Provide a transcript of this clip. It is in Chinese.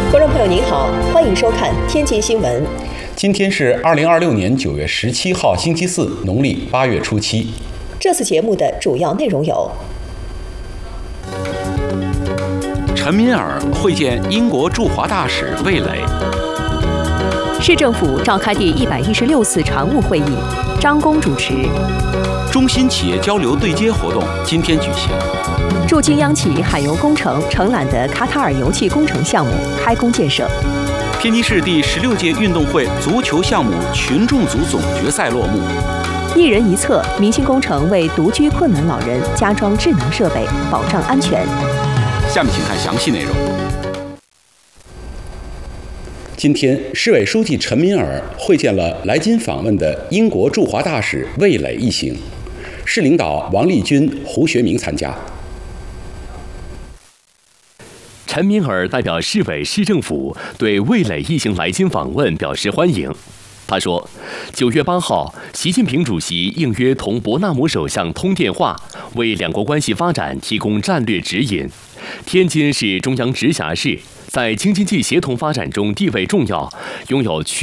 观众朋友您好，欢迎收看天津新闻。 今天是2026年9月17号，星期四，农历8月初7。 这次节目的主要内容有： 陈敏尔会见英国驻华大使魏磊； 市政府召开第116次常务会议，张工主持； 中新企业交流对接活动今天举行； 驻京央企海油工程承揽的卡塔尔油气工程项目开工建设； 天津市第16届运动会足球项目群众组总决赛落幕； 一人一策，明星工程为独居困难老人加装智能设备，保障安全。 下面请看详细内容。今天，市委书记陈敏尔会见了来津访问的英国驻华大使魏磊一行，市领导王立军、胡学明参加。 陈敏尔代表市委市政府对魏磊一行来津访问表示欢迎。他说，9月8号，习近平主席应约同伯纳姆首相通电话，为两国关系发展提供战略指引。天津是中央直辖市，在京津冀协同发展中地位重要，拥有